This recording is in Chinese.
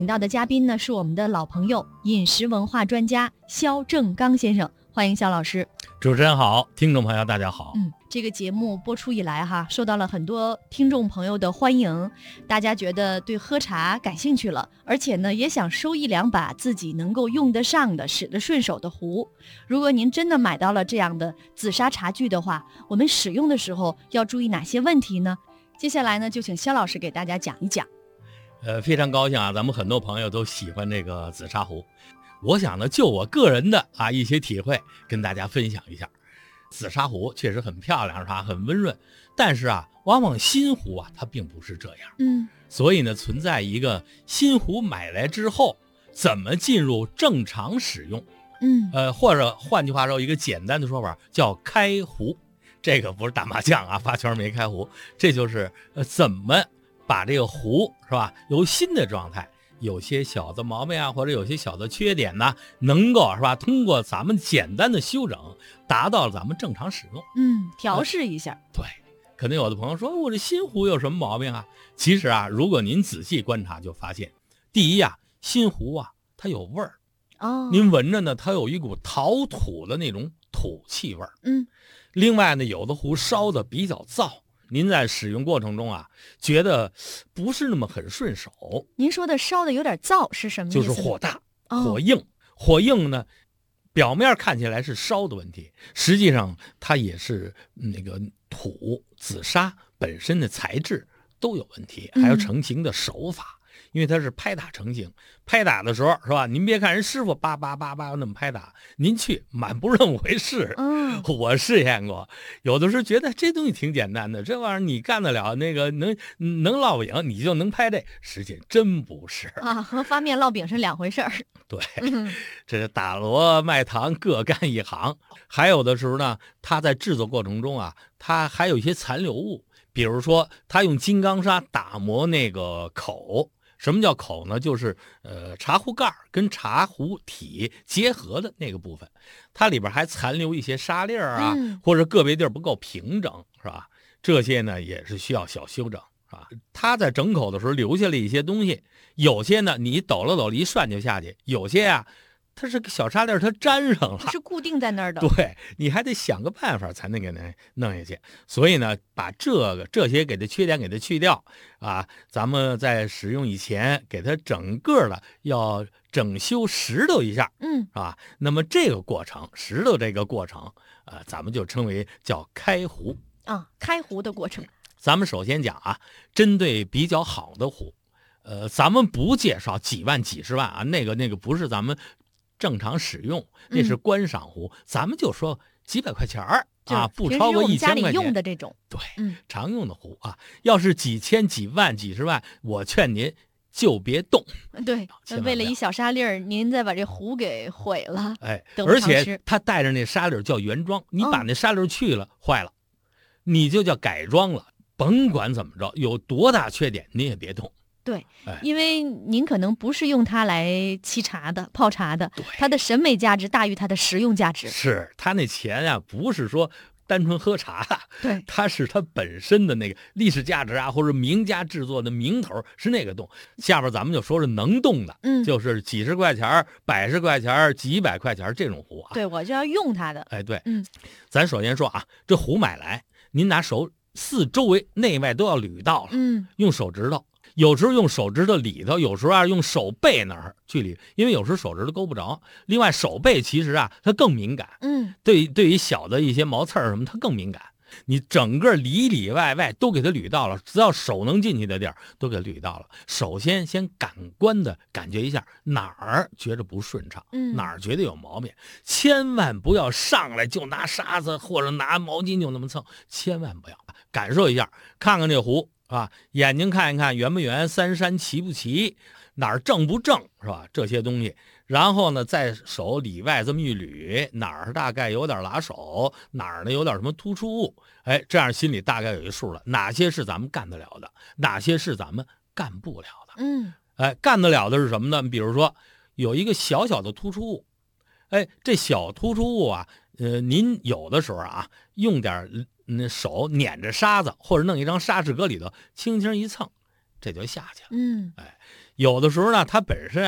请到的嘉宾呢是我们的老朋友，饮食文化专家肖正刚先生，欢迎肖老师。 主持人好，听众朋友大家好。 这个节目播出以来受到了很多听众朋友的欢迎，大家觉得对喝茶感兴趣了，而且呢也想收一两把自己能够用得上的、使得顺手的壶。如果您真的买到了这样的紫砂茶具的话，我们使用的时候要注意哪些问题呢？接下来呢就请肖老师给大家讲一讲。 非常高兴啊，咱们很多朋友都喜欢这个紫砂壶。我想呢，就我个人的一些体会跟大家分享一下。紫砂壶确实很漂亮，是吧？很温润，但是往往新壶它并不是这样。所以呢，存在一个新壶买来之后怎么进入正常使用。或者换句话说，一个简单的说法叫开壶。这个不是打麻将发圈没开壶，这就是怎么把这个壶是吧，由新的状态，有些小的毛病或者有些小的缺点呢，能够是吧，通过咱们简单的修整，达到咱们正常使用。 调试一下。 对，可能有的朋友说，我这新壶有什么毛病其实如果您仔细观察，就发现，第一新壶它有味儿。您闻着呢，它有一股陶土的那种土气味儿。另外呢，有的壶烧的比较燥。您在使用过程中觉得不是那么很顺手。 您说的烧的有点燥是什么意思？ 就是火大、火硬。火硬呢，表面看起来是烧的问题，实际上它也是那个紫砂本身的材质都有问题，还有成型的手法。因为它是拍打成型，拍打的时候是吧？您别看人师傅叭叭叭叭那么拍打，您去满不是那么回事。我试验过，有的时候觉得这东西挺简单的，这玩意儿你干得了，那个能烙饼，你就能拍这，实际真不是和发面烙饼是两回事儿。 对，这是打锣卖糖各干一行。还有的时候呢，它在制作过程中它还有一些残留物，比如说它用金刚砂打磨那个口。什么叫口呢？就是茶壶盖跟茶壶体结合的那个部分，它里边还残留一些沙粒或者个别地儿不够平整，是吧？这些呢也是需要小修整，是吧？它在整口的时候留下了一些东西，有些呢你抖了抖一涮就下去，有些它是个小沙粒，它粘上了， 是固定在那儿的。 对，你还得想个办法才能给它弄下去。所以呢，把这些给它缺点给它去掉咱们在使用以前给它整个的要整修石头一下，那么这个过程，石头这个过程咱们就称为叫开壶开壶的过程。 咱们首先讲针对比较好的壶，咱们不介绍几万几十万那个不是咱们正常使用，那是观赏壶，咱们就说几百块钱不超过1000块钱。 家里用的这种。 对，常用的壶要是几千、几万、几十万，我劝您就别动。 对，为了一小沙粒儿，您再把这壶给毁了。 而且它带着那沙粒叫原装，你把那沙粒去了，坏了，你就叫改装了。甭管怎么着，有多大缺点，您也别动。 对，因为您可能不是用它来沏茶的、泡茶的，它的审美价值大于它的实用价值。是， 它那钱不是说单纯喝茶对， 它是它本身的那个历史价值或者名家制作的名头是那个动。下边咱们就说是能动的，就是几十块钱、100块钱、几百块钱这种壶对，我就要用它的。 对，咱首先说这壶买来，您拿手四周围内外都要捋到了，用手指头。有时候用手指头里头，有时候用手背那儿去理，因为有时候手指头勾不着。另外手背其实它更敏感，对于小的一些毛刺什么它更敏感。你整个里外都给它捋到了，只要手能进去的地儿都给捋到了。首先感官的感觉一下哪儿觉着不顺畅，哪儿觉得有毛病，千万不要上来就拿沙子或者拿毛巾就那么蹭，千万不要。感受一下，看看这壶眼睛看一看圆不圆，三山齐不齐，哪儿正不正，是吧？这些东西，然后呢，在手里外这么一捋，哪儿大概有点拉手，哪儿呢有点什么突出物，这样心里大概有一数了，哪些是咱们干得了的，哪些是咱们干不了的。干得了的是什么呢？比如说有一个小小的突出物，这小突出物您有的时候用点手捻着沙子，或者弄一张砂纸搁里头，轻轻一蹭，这就下去了。 有的时候呢，它本身